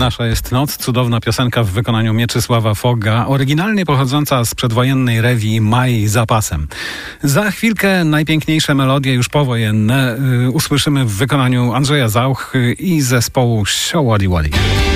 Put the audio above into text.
nasza jest noc. Cudowna piosenka w wykonaniu Mieczysława Fogga, oryginalnie pochodząca z przedwojennej rewii Maj zapasem. Za chwilkę najpiękniejsze melodie już powojenne usłyszymy w wykonaniu Andrzeja Zauch i zespołu Showaddywaddy.